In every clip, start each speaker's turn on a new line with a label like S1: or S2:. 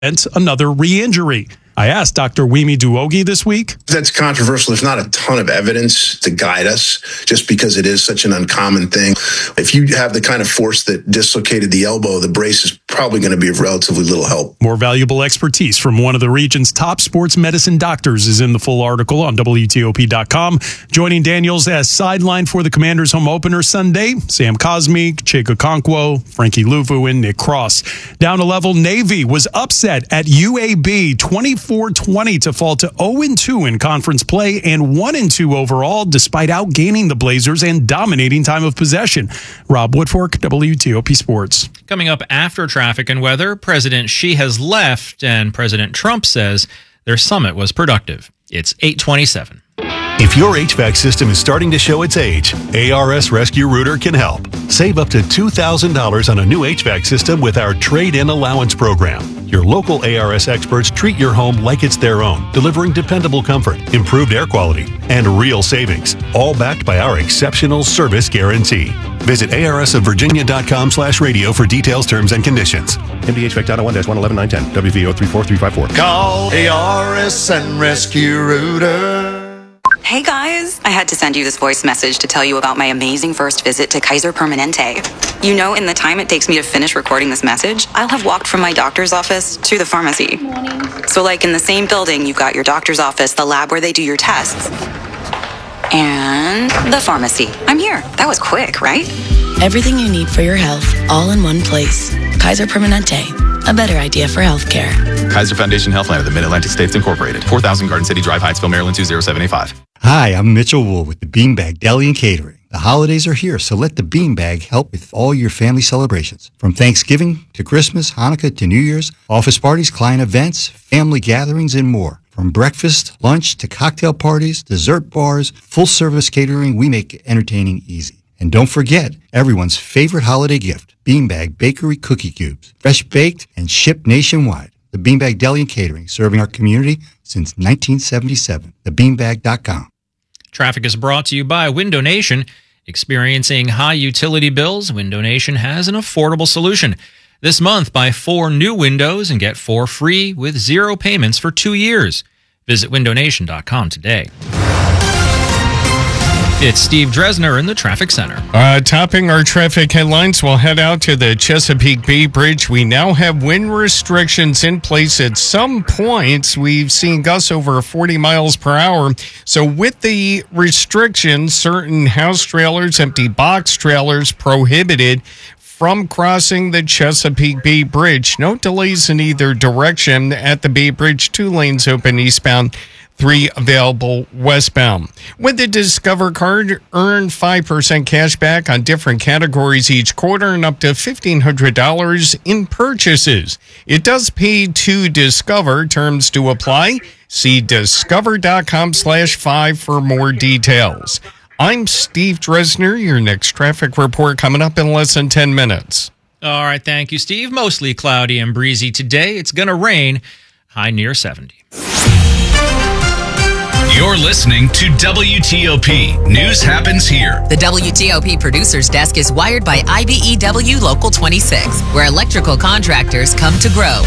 S1: another re-injury. I asked Dr. Wimi Duogi this week.
S2: That's controversial. There's not a ton of evidence to guide us just because it is such an uncommon thing. If you have the kind of force that dislocated the elbow, the brace is probably going to be of relatively little help.
S1: More valuable expertise from one of the region's top sports medicine doctors is in the full article on WTOP.com. Joining Daniels as sideline for the Commanders home opener Sunday, Sam Cosmi, Chika Okonkwo, Frankie Luvu, and Nick Cross. Down a level, Navy was upset at UAB 24-20 to fall to 0-2 in conference play and 1-2 overall, despite outgaining the Blazers and dominating time of possession. Rob Woodfork, WTOP Sports.
S3: Coming up after traffic and weather, President Xi has left, and President Trump says their summit was productive. It's 8:27.
S4: If your HVAC system is starting to show its age, ARS Rescue Rooter can help. Save up to $2,000 on a new HVAC system with our Trade-In Allowance program. Your local ARS experts treat your home like it's their own, delivering dependable comfort, improved air quality, and real savings, all backed by our exceptional service guarantee. Visit arsofvirginia.com/radio for details, terms, and conditions.
S5: MDHVAC.01-119110, WVO34354.
S6: Call ARS and Rescue Rooter.
S7: Hey guys, I had to send you this voice message to tell you about my amazing first visit to Kaiser Permanente. You know, in the time it takes me to finish recording this message, I'll have walked from my doctor's office to the pharmacy. So like in the same building, you've got your doctor's office, the lab where they do your tests, and the pharmacy. I'm here. That was quick, right?
S8: Everything you need for your health, all in one place. Kaiser Permanente, a better idea for healthcare.
S9: Kaiser Foundation Healthline of the Mid-Atlantic States Incorporated. 4000 Garden City Drive, Hyattsville, Maryland 20785.
S10: Hi, I'm Mitchell Wool with the Beanbag Deli and Catering. The holidays are here, so let the Beanbag help with all your family celebrations. From Thanksgiving to Christmas, Hanukkah to New Year's, office parties, client events, family gatherings, and more. From breakfast, lunch, to cocktail parties, dessert bars, full-service catering, we make entertaining easy. And don't forget everyone's favorite holiday gift, Beanbag Bakery Cookie Cubes. Fresh baked and shipped nationwide. The Beanbag Deli and Catering, serving our community since 1977. TheBeanbag.com.
S3: Traffic is brought to you by Window Nation. Experiencing high utility bills, Window Nation has an affordable solution. This month, buy 4 new windows and get 4 free with 0 payments for 2 years. Visit windownation.com today. It's Steve Dresner in the Traffic Center.
S11: Topping our traffic headlines, we'll head out to the Chesapeake Bay Bridge. We now have wind restrictions in place. At some points, we've seen gusts over 40 miles per hour. So with the restrictions, certain house trailers, empty box trailers prohibited from crossing the Chesapeake Bay Bridge. No delays in either direction at the Bay Bridge. 2 lanes open eastbound, 3 available westbound. With the Discover card, earn 5% cash back on different categories each quarter and up to $1,500 in purchases. It does pay to Discover. Terms to apply. See discover.com/5 for more details. I'm Steve Dresner. Your next traffic report coming up in less than 10 minutes.
S3: All right, thank you, Steve. Mostly cloudy and breezy today. It's going to rain, high near 70.
S12: You're listening to WTOP. News happens here.
S13: The WTOP Producers Desk is wired by IBEW Local 26, where electrical contractors come to grow.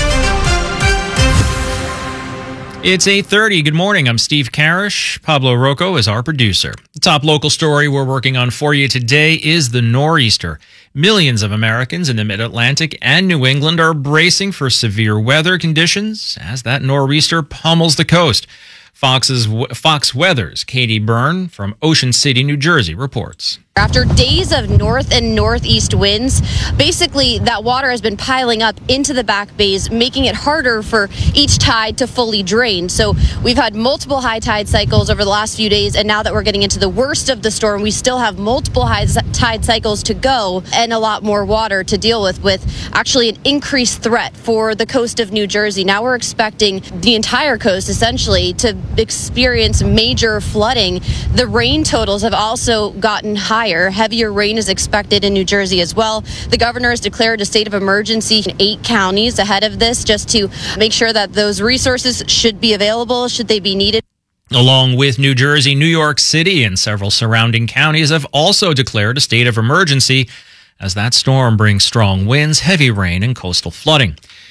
S3: It's 8:30. Good morning. I'm Steve Karish. Pablo Rocco is our producer. The top local story we're working on for you today is the nor'easter. Millions of Americans in the Mid-Atlantic and New England are bracing for severe weather conditions as that nor'easter pummels the coast. Fox Weather's Katie Byrne from Ocean City, New Jersey reports.
S14: After days of north and northeast winds, basically that water has been piling up into the back bays, making it harder for each tide to fully drain. So we've had multiple high tide cycles over the last few days, and now that we're getting into the worst of the storm, we still have multiple high tide cycles to go and a lot more water to deal with actually an increased threat for the coast of New Jersey. Now we're expecting the entire coast essentially to experience major flooding. The rain totals have also gotten higher. Heavier rain is expected in New Jersey as well. The governor has declared a state of emergency in 8 counties ahead of this, just to make sure that those resources should be available should they be needed.
S3: Along with New Jersey, New York City and several surrounding counties have also declared a state of emergency as that storm brings strong winds, heavy rain, and coastal flooding.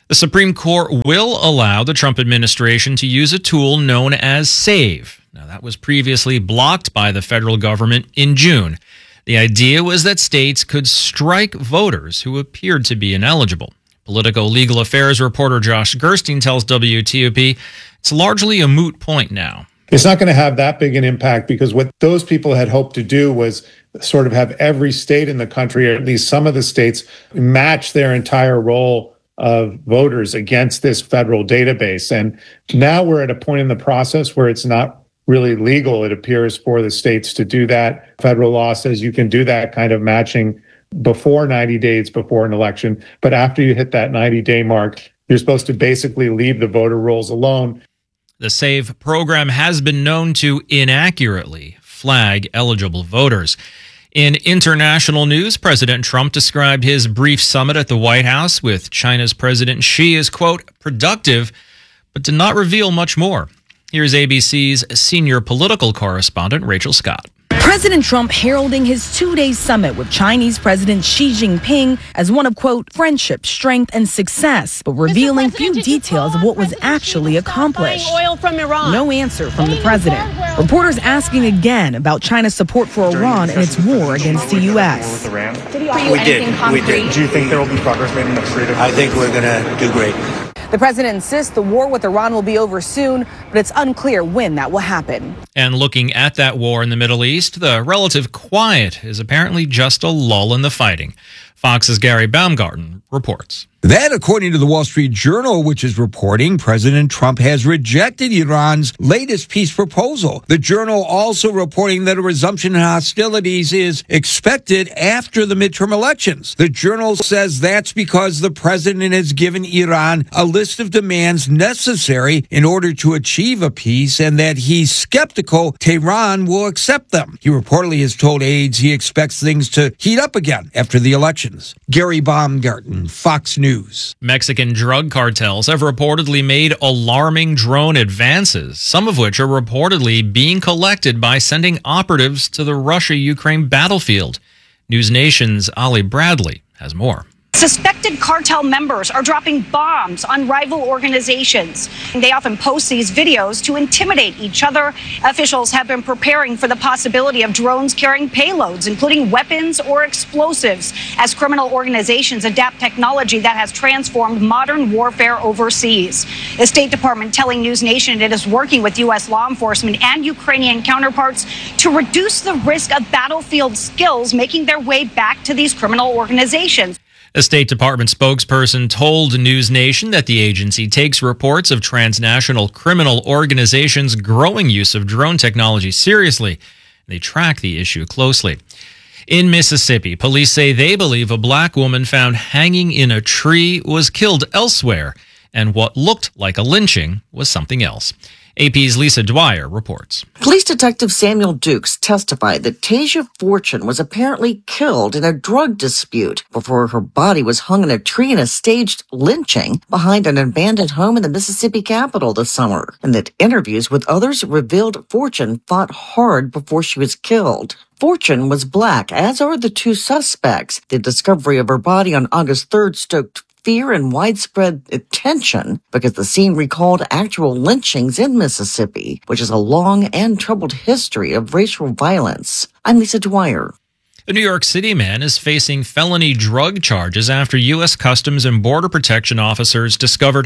S3: The Supreme Court will allow the Trump administration to use a tool known as SAVE. Now, that was previously blocked by the federal government in June. The idea was that states could strike voters who appeared to be ineligible. Political legal affairs reporter Josh Gerstein tells WTOP it's largely a moot point now.
S15: It's not going to have that big an impact because what those people had hoped to do was sort of have every state in the country, or at least some of the states, match their entire roll of voters against this federal database. And now we're at a point in the process where it's not really legal, it appears, for the states to do that. Federal law says you can do that kind of matching before 90 days before an election. But after you hit that 90-day mark, you're supposed to basically leave the voter rolls alone.
S3: The SAVE program has been known to inaccurately flag eligible voters. In international news, President Trump described his brief summit at the White House with China's President Xi as, quote, productive, but did not reveal much more. Here's ABC's senior political correspondent, Rachel Scott.
S16: President Trump heralding his 2-day summit with Chinese President Xi Jinping as one of, quote, friendship, strength, and success, but revealing few details of what was actually accomplished.
S17: Oil from Iran.
S16: No answer from the president. Reporters asking again about China's support for Iran and its war against the U.S.
S17: We did.
S18: Do you think there will be progress made in the next 3 days?
S19: I think we're going to do great.
S16: The president insists the war with Iran will be over soon, but it's unclear when that will happen.
S3: And looking at that war in the Middle East, the relative quiet is apparently just a lull in the fighting. Fox's Gary Baumgarten reports.
S20: That, according to the Wall Street Journal, which is reporting President Trump has rejected Iran's latest peace proposal. The Journal also reporting that a resumption in hostilities is expected after the midterm elections. The Journal says that's because the president has given Iran a list of demands necessary in order to achieve a peace and that he's skeptical Tehran will accept them. He reportedly has told aides he expects things to heat up again after the elections. Gary Baumgarten, Fox News.
S3: Mexican drug cartels have reportedly made alarming drone advances, some of which are reportedly being collected by sending operatives to the Russia-Ukraine battlefield. News Nation's Ollie Bradley has more.
S17: Suspected cartel members are dropping bombs on rival organizations. They often post these videos to intimidate each other. Officials have been preparing for the possibility of drones carrying payloads, including weapons or explosives, as criminal organizations adapt technology that has transformed modern warfare overseas. The State Department telling News Nation it is working with U.S. law enforcement and Ukrainian counterparts to reduce the risk of battlefield skills making their way back to these criminal organizations.
S3: A State Department spokesperson told News Nation that the agency takes reports of transnational criminal organizations' growing use of drone technology seriously. They track the issue closely. In Mississippi, police say they believe a black woman found hanging in a tree was killed elsewhere, and what looked like a lynching was something else. AP's Lisa Dwyer reports.
S21: Police Detective Samuel Dukes testified that Tasia Fortune was apparently killed in a drug dispute before her body was hung in a tree in a staged lynching behind an abandoned home in the Mississippi capital this summer, and that interviews with others revealed Fortune fought hard before she was killed. Fortune was black, as are the two suspects. The discovery of her body on August 3rd stoked fear and widespread attention because the scene recalled actual lynchings in Mississippi, which is a long and troubled history of racial violence. I'm Lisa Dwyer.
S3: A New York City man is facing felony drug charges after U.S. Customs and Border Protection officers discovered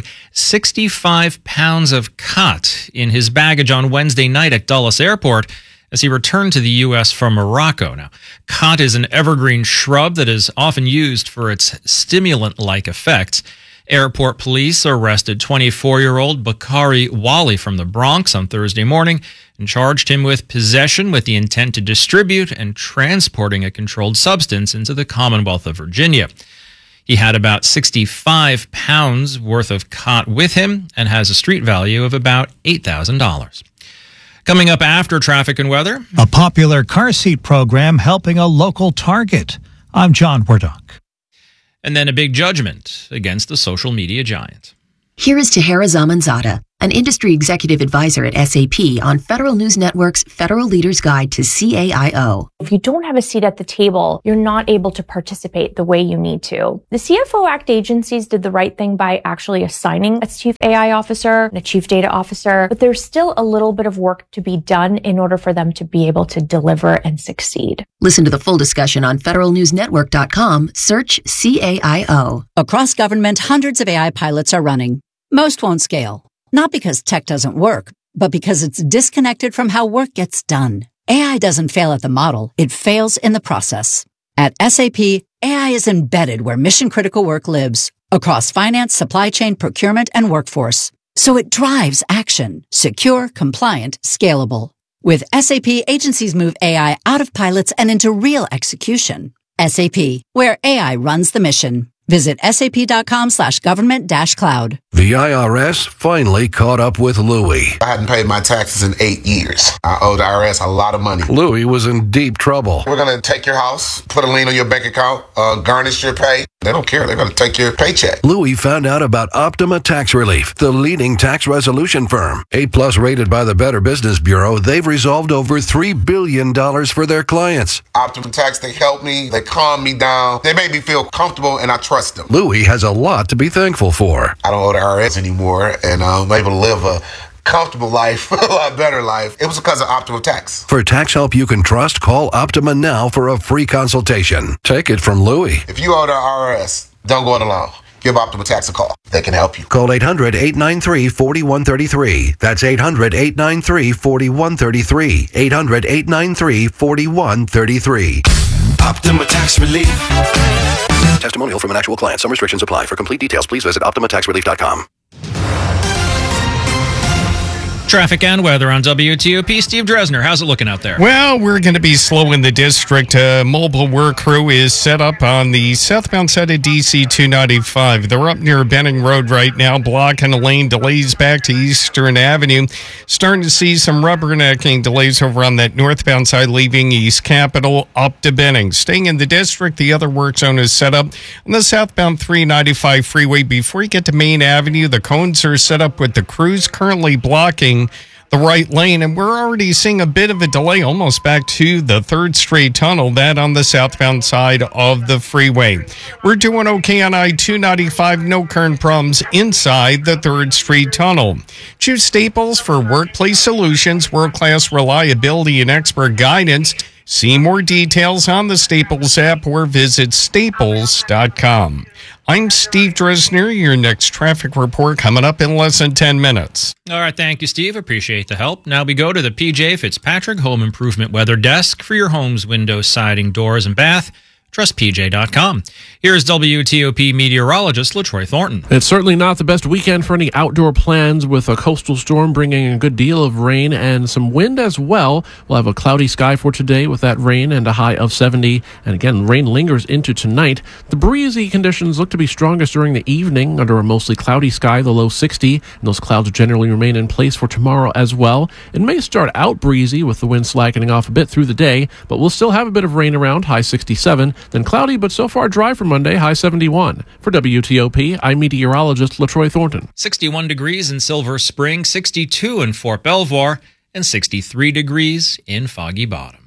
S3: 65 pounds of khat in his baggage on Wednesday night at Dulles Airport as he returned to the U.S. from Morocco. Now, khat is an evergreen shrub that is often used for its stimulant-like effects. Airport police arrested 24-year-old Bakari Wali from the Bronx on Thursday morning and charged him with possession with the intent to distribute and transporting a controlled substance into the Commonwealth of Virginia. He had about 65 pounds worth of khat with him and has a street value of about $8,000. Coming up after traffic and weather,
S22: a popular car seat program helping a local Target. I'm John Wardock.
S3: And then a big judgment against the social media giant.
S23: Here is Tahera Zamanzadeh,
S2: an industry executive advisor at SAP on Federal News Network's Federal Leaders Guide to CAIO.
S19: If you don't have a seat at the table, you're not able to participate the way you need to. The CFO Act agencies did the right thing by actually assigning a chief AI officer and a chief data officer, but there's still a little bit of work to be done in order for them to be able to deliver and succeed.
S2: Listen to the full discussion on federalnewsnetwork.com. Search CAIO.
S23: Across government, hundreds of AI pilots are running. Most won't scale. Not because tech doesn't work, but because it's disconnected from how work gets done. AI doesn't fail at the model, it fails in the process. At SAP, AI is embedded where mission-critical work lives, across finance, supply chain, procurement, and workforce. So it drives action, secure, compliant, scalable. With SAP, agencies move AI out of pilots and into real execution. SAP, where AI runs the mission. Visit sap.com/government-cloud.
S24: The IRS finally caught up with Louie.
S25: I hadn't paid my taxes in 8 years. I owed the IRS a lot of money.
S24: Louie was in deep trouble.
S25: We're going to take your house, put a lien on your bank account, garnish your pay. They don't care. They're going to take your paycheck.
S24: Louie found out about Optima Tax Relief, the leading tax resolution firm. A+ rated by the Better Business Bureau, they've resolved over $3 billion for their clients.
S25: Optima Tax, they helped me. They calmed me down. They made me feel comfortable, and I trust them.
S24: Louie has a lot to be thankful for.
S25: I don't owe the IRS anymore, and I'm able to live a comfortable life, a lot better life. It was because of Optima Tax.
S24: For tax help you can trust, call Optima now for a free consultation. Take it from Louie.
S25: If you owe the IRS, don't go it alone. Give Optima Tax a call. They can help you.
S24: Call 800-893-4133. That's 800-893-4133. 800-893-4133.
S26: Optima Tax Relief.
S24: Testimonial from an actual client. Some restrictions apply. For complete details, please visit OptimaTaxRelief.com.
S3: Traffic and weather on WTOP. Steve Dresner, how's it looking out there?
S11: Well, we're going to be slow in the district. Mobile work crew is set up on the southbound side of DC 295. They're up near Benning Road right now, blocking a lane. Delays back to Eastern Avenue. Starting to see some rubbernecking delays over on that northbound side, leaving East Capitol up to Benning. Staying in the district, the other work zone is set up on the southbound 395 freeway. Before you get to Main Avenue, the cones are set up with the crews currently blocking the right lane, and we're already seeing a bit of a delay almost back to the 3rd Street Tunnel, that on the southbound side of the freeway. We're doing okay on I-295, no current problems inside the 3rd Street Tunnel. Choose Staples for workplace solutions, world-class reliability, and expert guidance. See more details on the Staples app or visit staples.com. I'm Steve Dresner. Your next traffic report coming up in less than 10 minutes.
S3: All right, thank you, Steve. Appreciate the help. Now we go to the PJ Fitzpatrick Home Improvement Weather Desk for your home's windows, siding, doors, and bath. TrustPJ.com. Here's WTOP meteorologist LaTroy Thornton.
S27: It's certainly not the best weekend for any outdoor plans, with a coastal storm bringing a good deal of rain and some wind as well. We'll have a cloudy sky for today with that rain and a high of 70. And again, rain lingers into tonight. The breezy conditions look to be strongest during the evening under a mostly cloudy sky, the low 60. And those clouds generally remain in place for tomorrow as well. It may start out breezy with the wind slackening off a bit through the day, but we'll still have a bit of rain around, high 67. Then cloudy, but so far dry for Monday, high 71. For WTOP, I'm meteorologist LaTroy Thornton.
S3: 61 degrees in Silver Spring, 62 in Fort Belvoir, and 63 degrees in Foggy Bottom.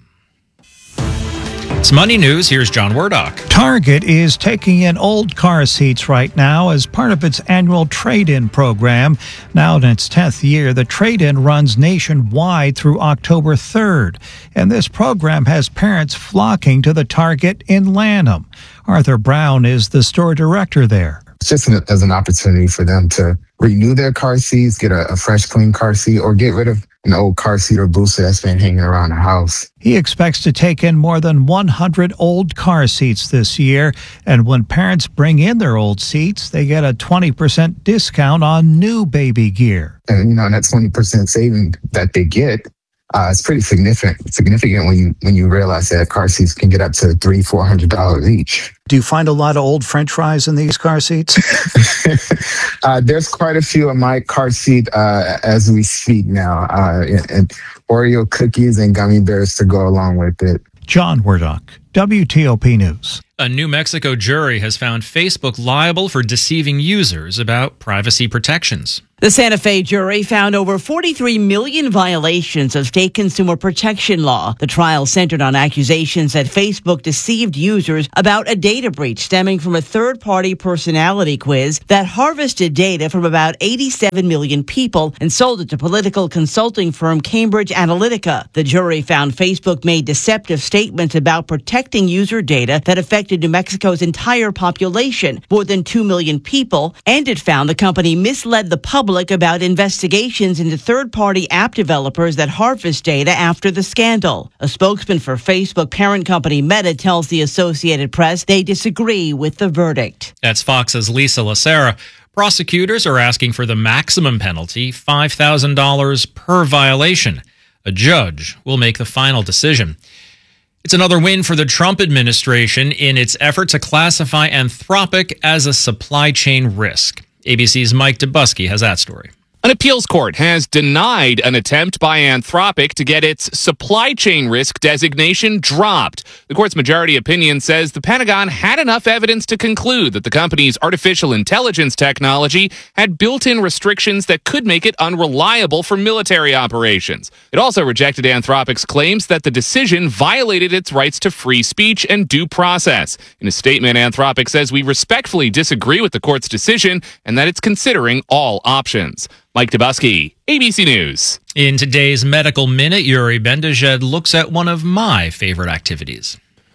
S3: It's Money News. Here's John Wardock.
S22: Target is taking in old car seats right now as part of its annual trade-in program. Now in its 10th year, the trade-in runs nationwide through October 3rd. And this program has parents flocking to the Target in Lanham. Arthur Brown is the store director there.
S28: It's just as an opportunity for them to renew their car seats, get a fresh, clean car seat, or get rid of an old car seat or booster that's been hanging around the house.
S22: He expects to take in more than 100 old car seats this year. And when parents bring in their old seats, they get a 20% discount on new baby gear.
S28: And, that 20% saving that they get, it's pretty significant when you realize that car seats can get up to $300-$400 each.
S22: Do you find a lot of old French fries in these car seats?
S28: There's quite a few in my car seat as we speak now, and Oreo cookies and gummy bears to go along with it.
S22: John Wardock, WTOP News.
S3: A New Mexico jury has found Facebook liable for deceiving users about privacy protections.
S1: The Santa Fe jury found over 43 million violations of state consumer protection law. The trial centered on accusations that Facebook deceived users about a data breach stemming from a third-party personality quiz that harvested data from about 87 million people and sold it to political consulting firm Cambridge Analytica. The jury found Facebook made deceptive statements about protecting user data that affected New Mexico's entire population, more than 2 million people, and it found the company misled the public about investigations into third-party app developers that harvest data after the scandal. A spokesman for Facebook parent company Meta tells the Associated Press they disagree with the verdict.
S3: That's Fox's Lisa Lacera. Prosecutors are asking for the maximum penalty, $5,000 per violation. A judge will make the final decision. It's another win for the Trump administration in its effort to classify Anthropic as a supply chain risk. ABC's Mike Dubusky has that story.
S4: An appeals court has denied an attempt by Anthropic to get its supply chain risk designation dropped. The court's majority opinion says the Pentagon had enough evidence to conclude that the company's artificial intelligence technology had built-in restrictions that could make it unreliable for military operations. It also rejected Anthropic's claims that the decision violated its rights to free speech and due process. In a statement, Anthropic says we respectfully disagree with the court's decision and that it's considering all options. Mike Dubusky, ABC News.
S3: In today's Medical Minute, Yuri Bendazhed looks at one of my favorite activities.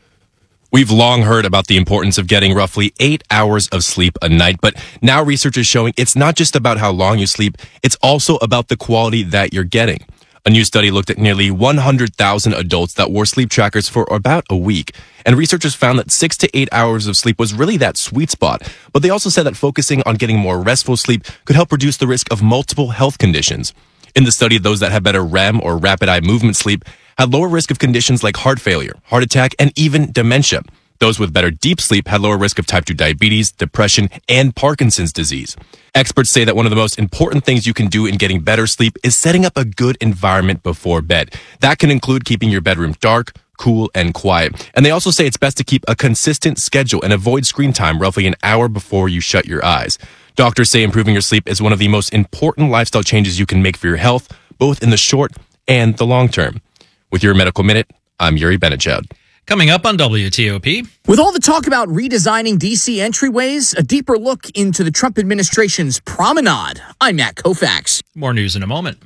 S5: We've long heard about the importance of getting roughly 8 hours of sleep a night, but now research is showing it's not just about how long you sleep, it's also about the quality that you're getting. A new study looked at nearly 100,000 adults that wore sleep trackers for about a week, and researchers found that 6 to 8 hours of sleep was really that sweet spot. But they also said that focusing on getting more restful sleep could help reduce the risk of multiple health conditions. In the study, those that had better REM or rapid eye movement sleep had lower risk of conditions like heart failure, heart attack, and even dementia. Those with better deep sleep had lower risk of type 2 diabetes, depression, and Parkinson's disease. Experts say that one of the most important things you can do in getting better sleep is setting up a good environment before bed. That can include keeping your bedroom dark, cool, and quiet. And they also say it's best to keep a consistent schedule and avoid screen time roughly an hour before you shut your eyes. Doctors say improving your sleep is one of the most important lifestyle changes you can make for your health, both in the short and the long term. With your Medical Minute, I'm Yuri Bendazhed.
S3: Coming up on WTOP.
S6: With all the talk about redesigning D.C. entryways, a deeper look into the Trump administration's promenade. I'm Matt Koufax.
S3: More news in a moment.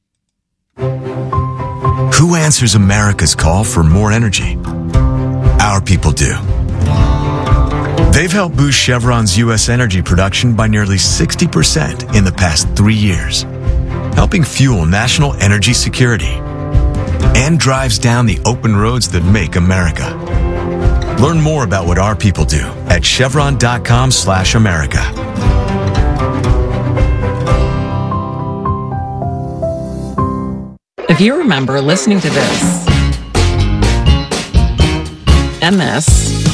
S7: Who answers America's call for more energy? Our people do. They've helped boost Chevron's U.S. energy production by nearly 60% in the past 3 years, helping fuel national energy security, and drives down the open roads that make America. Learn more about what our people do at chevron.com/America.
S8: If you remember listening to this, and this,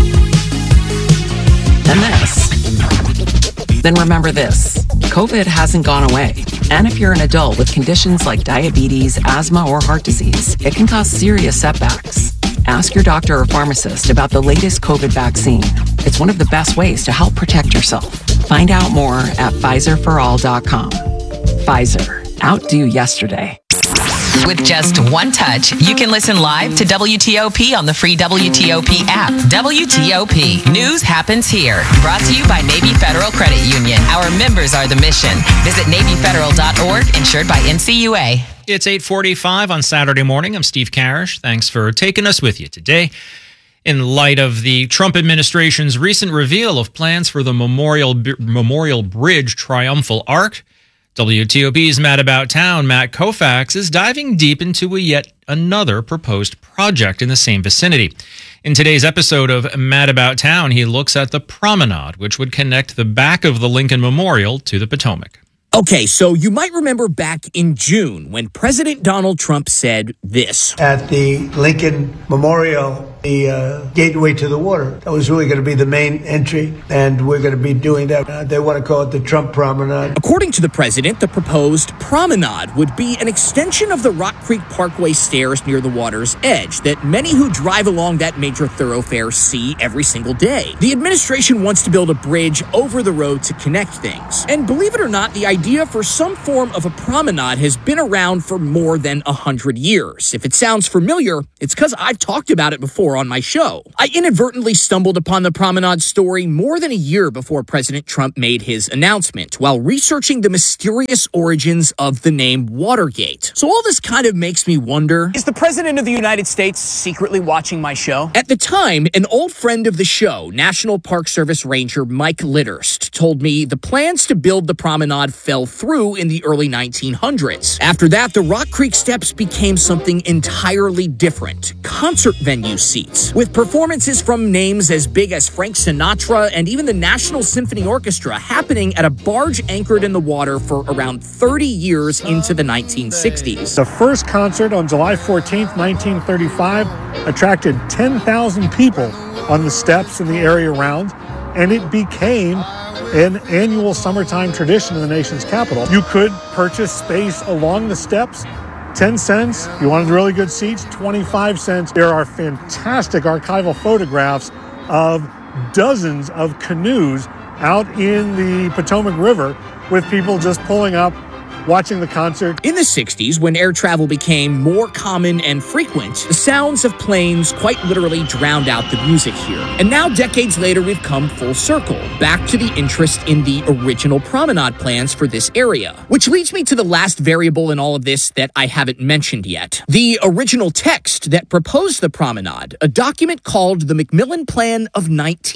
S8: and this, then remember this. COVID hasn't gone away. And if you're an adult with conditions like diabetes, asthma, or heart disease, it can cause serious setbacks. Ask your doctor or pharmacist about the latest COVID vaccine. It's one of the best ways to help protect yourself. Find out more at PfizerForAll.com. Pfizer. Outdo yesterday.
S13: With just one touch, you can listen live to WTOP on the free WTOP app. WTOP. News happens here. Brought to you by Navy Federal Credit Union. Our members are the mission. Visit NavyFederal.org, insured by NCUA.
S3: It's 8:45 on Saturday morning. I'm Steve Karish. Thanks for taking us with you today. In light of the Trump administration's recent reveal of plans for the Memorial Bridge Triumphal Arch, WTOP's Mad About Town, Matt Koufax, is diving deep into yet another proposed project in the same vicinity. In today's episode of Mad About Town, he looks at the promenade, which would connect the back of the Lincoln Memorial to the Potomac.
S6: Okay, so you might remember back in June when President Donald Trump said this.
S9: At the Lincoln Memorial the gateway to the water. That was really going to be the main entry, and we're going to be doing that. They want to call it the Trump Promenade.
S6: According to the president, the proposed promenade would be an extension of the Rock Creek Parkway stairs near the water's edge that many who drive along that major thoroughfare see every single day. The administration wants to build a bridge over the road to connect things. And believe it or not, the idea for some form of a promenade has been around for more than 100 years. If it sounds familiar, it's because I've talked about it before on my show. I inadvertently stumbled upon the promenade story more than a year before President Trump made his announcement while researching the mysterious origins of the name Watergate. So all this kind of makes me wonder, is the President of the United States secretly watching my show? At the time, an old friend of the show, National Park Service Ranger Mike Litterst, told me the plans to build the promenade fell through in the early 1900s. After that, the Rock Creek Steps became something entirely different. Concert venue seats, with performances from names as big as Frank Sinatra and even the National Symphony Orchestra happening at a barge anchored in the water for around 30 years into the 1960s.
S10: The first concert on July 14th, 1935, attracted 10,000 people on the steps in the area around, and it became an annual summertime tradition in the nation's capital. You could purchase space along the steps, 10 cents. You wanted really good seats, 25 cents. There are fantastic archival photographs of dozens of canoes out in the Potomac River with people just pulling up, watching the concert.
S6: In the 60s, when air travel became more common and frequent, the sounds of planes quite literally drowned out the music here. And now, decades later, we've come full circle, back to the interest in the original promenade plans for this area. Which leads me to the last variable in all of this that I haven't mentioned yet. The original text that proposed the promenade, a document called the McMillan Plan of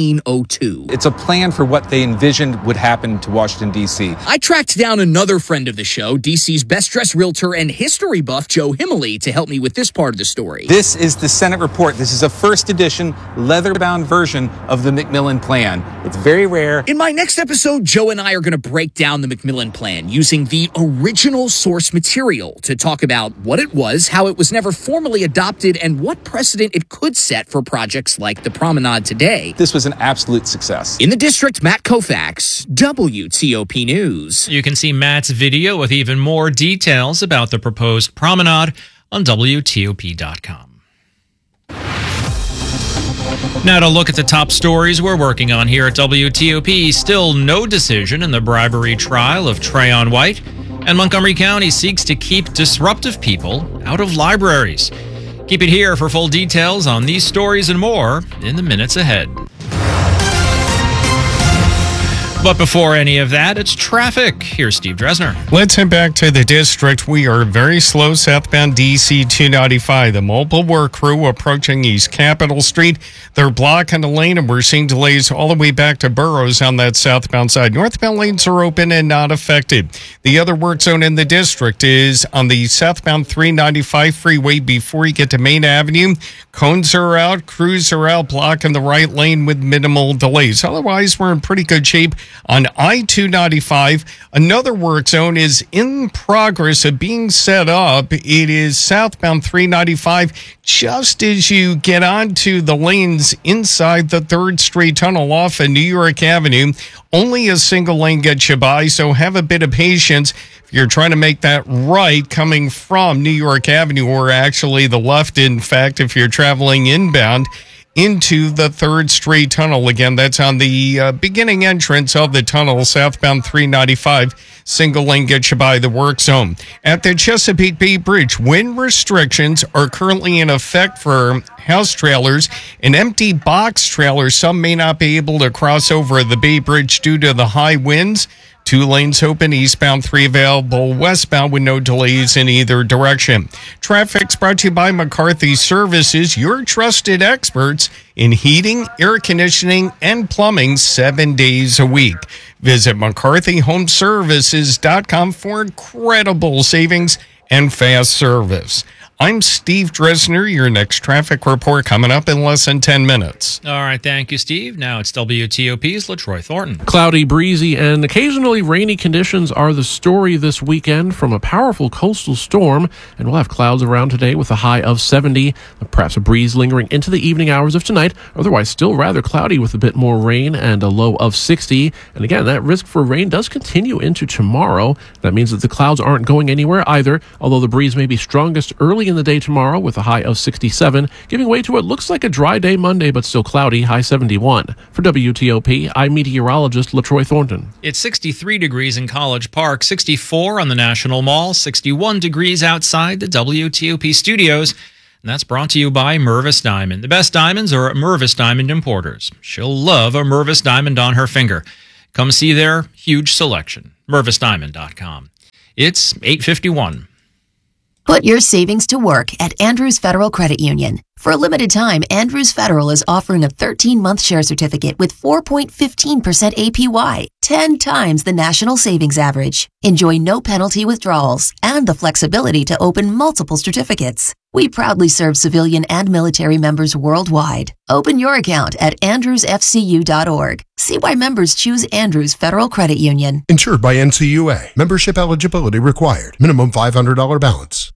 S6: 1902.
S12: It's a plan for what they envisioned would happen to Washington, D.C.
S6: I tracked down another friend of the show, DC's best-dressed realtor and history buff, Joe Himmeley, to help me with this part of the story.
S12: This is the Senate report. This is a first edition, leather-bound version of the McMillan Plan. It's very rare.
S6: In my next episode, Joe and I are going to break down the McMillan Plan using the original source material to talk about what it was, how it was never formally adopted, and what precedent it could set for projects like the Promenade today.
S12: This was an absolute success.
S6: In the district, Matt Koufax, WTOP News.
S3: You can see Matt's video with even more details about the proposed promenade on WTOP.com. Now to look at the top stories we're working on here at WTOP. Still no decision in the bribery trial of Trayon White, and Montgomery County seeks to keep disruptive people out of libraries. Keep it here for full details on these stories and more in the minutes ahead. But before any of that, it's traffic. Here's Steve Dresner.
S11: Let's head back to the district. We are very slow southbound DC 295. The mobile work crew approaching East Capitol Street. They're blocking the lane, and we're seeing delays all the way back to Burroughs on that southbound side. Northbound lanes are open and not affected. The other work zone in the district is on the southbound 395 freeway before you get to Main Avenue. Cones are out, crews are out, blocking the right lane with minimal delays. Otherwise, we're in pretty good shape. On I-295, another work zone is in progress of being set up. It is southbound 395, just as you get onto the lanes inside the 3rd Street Tunnel off of New York Avenue. Only a single lane gets you by, so have a bit of patience. If you're trying to make that right coming from New York Avenue, or actually the left, in fact, if you're traveling inbound into the 3rd Street Tunnel. Again, that's on the beginning entrance of the tunnel, southbound 395. Single lane gets you by the work zone. At the Chesapeake Bay Bridge, wind restrictions are currently in effect for house trailers and empty box trailers. Some may not be able to cross over the Bay Bridge due to the high winds. 2 lanes open, eastbound, 3 available westbound with no delays in either direction. Traffic's brought to you by McCarthy Services, your trusted experts in heating, air conditioning, and plumbing 7 days a week. Visit McCarthyHomeservices.com for incredible savings and fast service. I'm Steve Dresner. Your next traffic report coming up in less than 10 minutes.
S3: All right, thank you, Steve. Now it's WTOP's LaTroy Thornton.
S27: Cloudy, breezy, and occasionally rainy conditions are the story this weekend from a powerful coastal storm, and we'll have clouds around today with a high of 70, perhaps a breeze lingering into the evening hours of tonight. Otherwise, still rather cloudy with a bit more rain and a low of 60. And again, that risk for rain does continue into tomorrow. That means that the clouds aren't going anywhere either, although the breeze may be strongest early in the day tomorrow with a high of 67, giving way to what looks like a dry day Monday, but still cloudy, high 71. For WTOP, I'm meteorologist LaTroy Thornton.
S3: It's 63 degrees in College Park, 64 on the National Mall, 61 degrees outside the WTOP studios. And that's brought to you by Mervis Diamond. The best diamonds are at Mervis Diamond Importers. She'll love a Mervis Diamond on her finger. Come see their huge selection. MervisDiamond.com. It's 8:51.
S2: Put your savings to work at Andrews Federal Credit Union. For a limited time, Andrews Federal is offering a 13-month share certificate with 4.15% APY, 10 times the national savings average. Enjoy no penalty withdrawals and the flexibility to open multiple certificates. We proudly serve civilian and military members worldwide. Open your account at andrewsfcu.org. See why members choose Andrews Federal Credit Union.
S14: Insured by NCUA. Membership eligibility required. Minimum $500 balance.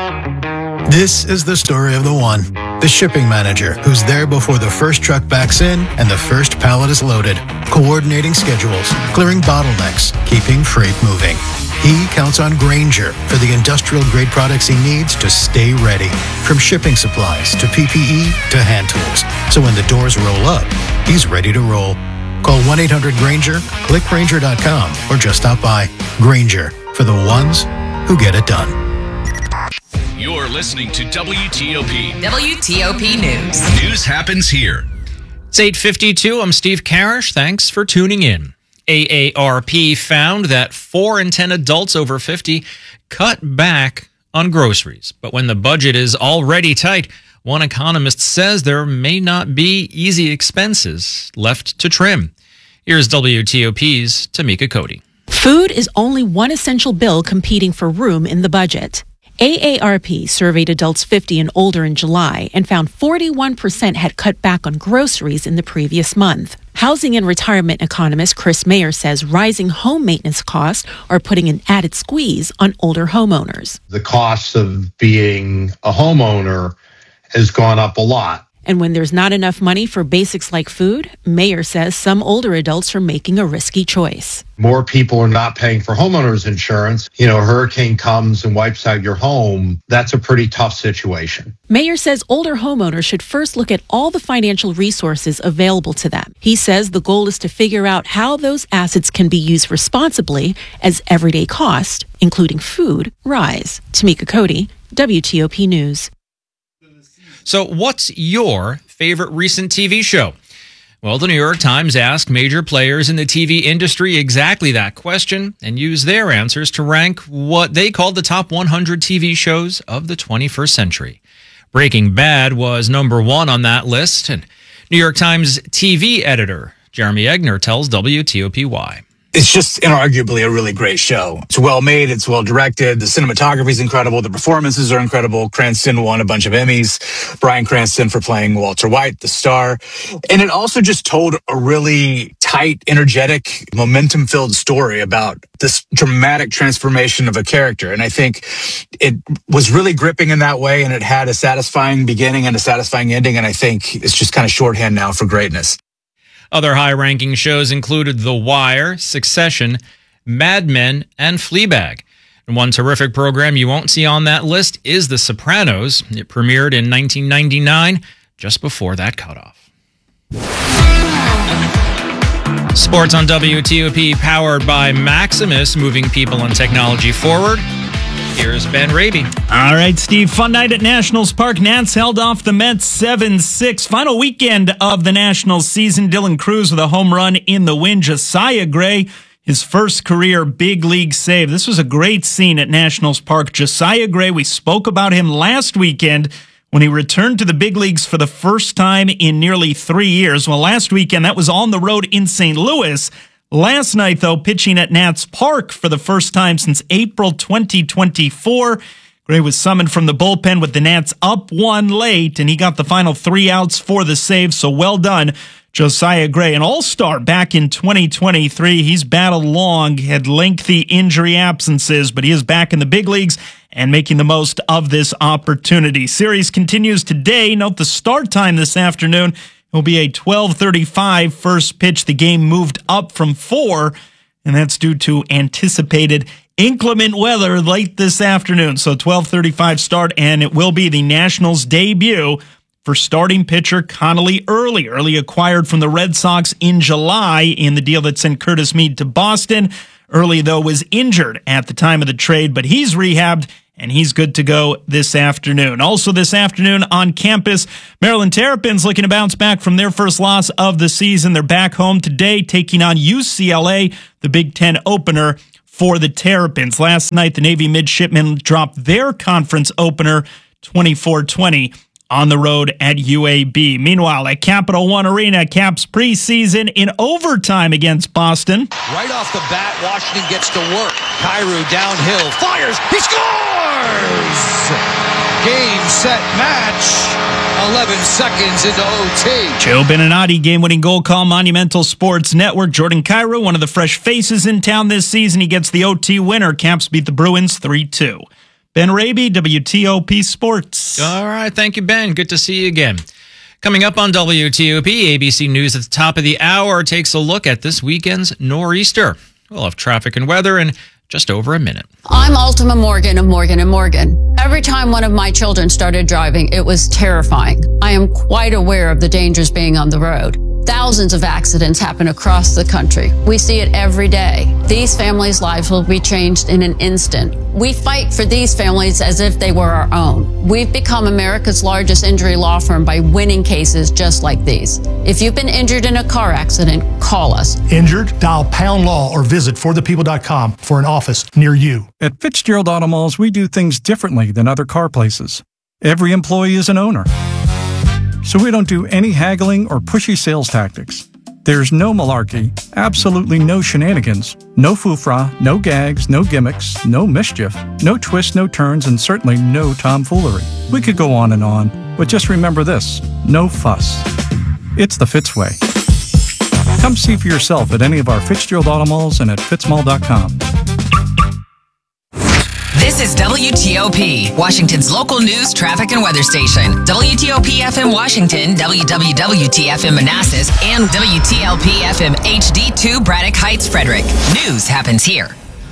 S15: This is the story of the one, the shipping manager who's there before the first truck backs in and the first pallet is loaded, coordinating schedules, clearing bottlenecks, keeping freight moving. He counts on Grainger for the industrial-grade products he needs to stay ready, from shipping supplies to PPE to hand tools. So when the doors roll up, he's ready to roll. Call 1-800-GRAINGER, click Grainger.com, or just stop by. Grainger, for the ones who get it done.
S16: You're listening to WTOP.
S13: WTOP News.
S16: News happens here.
S3: It's 8:52. I'm Steve Karish. Thanks for tuning in. AARP found that 4 in 10 adults over 50 cut back on groceries. But when the budget is already tight, one economist says there may not be easy expenses left to trim. Here's WTOP's Tamika Cody.
S17: Food is only one essential bill competing for room in the budget. AARP surveyed adults 50 and older in July and found 41% had cut back on groceries in the previous month. Housing and retirement economist Chris Mayer says rising home maintenance costs are putting an added squeeze on older homeowners.
S18: The cost of being a homeowner has gone up a lot.
S17: And when there's not enough money for basics like food, Mayer says some older adults are making a risky choice.
S18: More people are not paying for homeowners insurance. You know, a hurricane comes and wipes out your home. That's a pretty tough situation.
S17: Mayer says older homeowners should first look at all the financial resources available to them. He says the goal is to figure out how those assets can be used responsibly as everyday costs, including food, rise. Tamika Cody, WTOP News.
S3: So what's your favorite recent TV show? Well, the New York Times asked major players in the TV industry exactly that question and used their answers to rank what they called the top 100 TV shows of the 21st century. Breaking Bad was number 1 on that list, and New York Times TV editor Jeremy Egner tells WTOP why.
S19: It's just inarguably a really great show. It's well made, it's well directed, the cinematography is incredible, the performances are incredible. Cranston won a bunch of Emmys, Bryan Cranston for playing Walter White, the star. And it also just told a really tight, energetic, momentum-filled story about this dramatic transformation of a character. And I think it was really gripping in that way, and it had a satisfying beginning and a satisfying ending, and I think it's just kind of shorthand now for greatness.
S3: Other high-ranking shows included The Wire, Succession, Mad Men, and Fleabag. And one terrific program you won't see on that list is The Sopranos. It premiered in 1999, just before that cutoff. Sports on WTOP, powered by Maximus, moving people and technology forward. Here's Ben Raby.
S20: All right, Steve. Fun night at Nationals Park. Nats held off the Mets 7-6. Final weekend of the Nationals season. Dylan Cruz with a home run in the win. Josiah Gray, his first career big league save. This was a great scene at Nationals Park. Josiah Gray, we spoke about him last weekend when he returned to the big leagues for the first time in nearly 3 years. Well, last weekend, that was on the road in St. Louis. Last night, though, pitching at Nats Park for the first time since April 2024. Gray was summoned from the bullpen with the Nats up 1 late, and he got the final 3 outs for the save, so well done, Josiah Gray, an all-star back in 2023. He's battled long, had lengthy injury absences, but he is back in the big leagues and making the most of this opportunity. Series continues today. Note the start time this afternoon will be a 12:35 first pitch. The game moved up from 4, and that's due to anticipated inclement weather late this afternoon. So 12:35 start, and it will be the Nationals' debut for starting pitcher Connolly Early. Early acquired from the Red Sox in July in the deal that sent Curtis Mead to Boston. Early, though, was injured at the time of the trade, but he's rehabbed, and he's good to go this afternoon. Also this afternoon on campus, Maryland Terrapins looking to bounce back from their first loss of the season. They're back home today taking on UCLA, the Big Ten opener for the Terrapins. Last night, the Navy midshipmen dropped their conference opener 24-20 on the road at UAB. Meanwhile, at Capital One Arena, Caps preseason in overtime against Boston.
S1: Right off the bat, Washington gets to work. Kyrou downhill, fires, he scores! Game, set, match. 11 seconds into OT.
S20: Joe Beninati, game-winning goal call, Monumental Sports Network. Jordan Kyrou, one of the fresh faces in town this season. He gets the OT winner. Caps beat the Bruins 3-2. Ben Raby, WTOP Sports.
S3: All right. Thank you, Ben. Good to see you again. Coming up on WTOP, ABC News at the top of the hour takes a look at this weekend's nor'easter. We'll have traffic and weather in just over a minute.
S21: I'm Ultima Morgan of Morgan & Morgan. Every time one of my children started driving, it was terrifying. I am quite aware of the dangers being on the road. Thousands of accidents happen across the country. We see it every day. These families' lives will be changed in an instant. We fight for these families as if they were our own. We've become America's largest injury law firm by winning cases just like these. If you've been injured in a car accident, call us.
S22: Injured? Dial Pound Law or visit forthepeople.com for an office near you.
S23: At Fitzgerald Auto Malls, we do things differently than other car places. Every employee is an owner. So we don't do any haggling or pushy sales tactics. There's no malarkey, absolutely no shenanigans, no foofra, no gags, no gimmicks, no mischief, no twists, no turns, and certainly no tomfoolery. We could go on, but just remember this, no fuss. It's the Fitz way. Come see for yourself at any of our Fitzgerald Auto Malls and at fitzmall.com.
S13: This is WTOP, Washington's local news, traffic, and weather station. WTOP FM Washington, WWWT-FM Manassas, and WTLP FM HD2 Braddock Heights, Frederick. News happens here.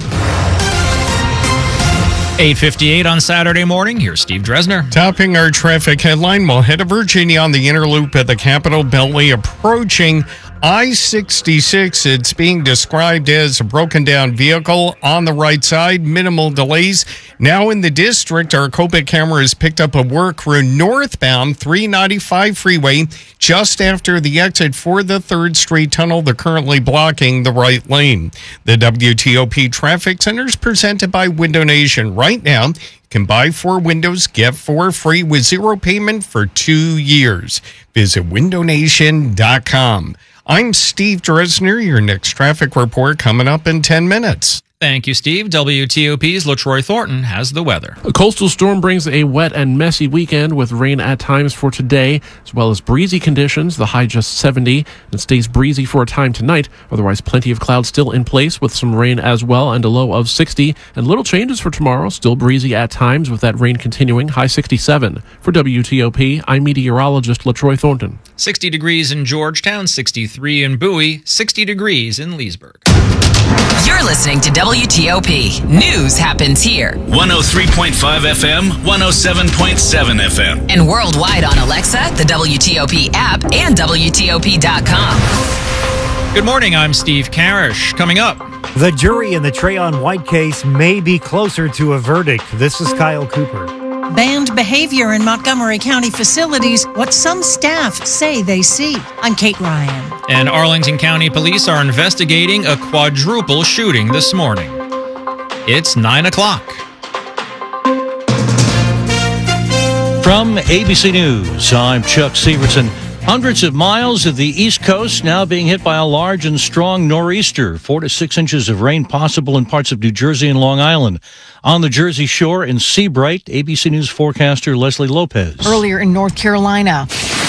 S3: 8:58 on Saturday morning. Here's Steve Dresner.
S11: Topping our traffic headline, we'll head to Virginia on the inner loop at the Capitol Beltway approaching I-66. It's being described as a broken down vehicle on the right side. Minimal delays. Now in the district, our Copic camera has picked up a work crew northbound 395 freeway just after the exit for the 3rd Street Tunnel. They're currently blocking the right lane. The WTOP Traffic Center is presented by Window Nation. Right now, you can buy 4 windows, get 4 free with 0 payment for 2 years. Visit windownation.com. I'm Steve Dresner. Your next traffic report coming up in 10 minutes.
S3: Thank you, Steve. WTOP's LaTroy Thornton has the weather.
S27: A coastal storm brings a wet and messy weekend with rain at times for today, as well as breezy conditions. The high just 70 and stays breezy for a time tonight. Otherwise, plenty of clouds still in place with some rain as well and a low of 60. And little changes for tomorrow. Still breezy at times with that rain continuing. High 67. For WTOP, I'm meteorologist LaTroy Thornton.
S3: 60 degrees in Georgetown, 63 in Bowie, 60 degrees in Leesburg.
S13: You're listening to WTOP. News happens here.
S16: 103.5 FM, 107.7 FM.
S13: And worldwide on Alexa, the WTOP app, and WTOP.com.
S3: Good morning, I'm Steve Karish. Coming up.
S24: The jury in the Trayon White case may be closer to a verdict. This is Kyle Cooper.
S25: Banned behavior in Montgomery County facilities, what some staff say they see. I'm Kate Ryan.
S3: And Arlington County Police are investigating a quadruple shooting this morning. It's 9 o'clock.
S26: From ABC News, I'm Chuck Severson.
S4: Hundreds of miles of the East Coast now being hit by a large and strong nor'easter. 4 to 6 inches of rain possible in parts of New Jersey and Long Island. On the Jersey Shore in Seabright, ABC News forecaster Leslie Lopez.
S5: Earlier in North Carolina,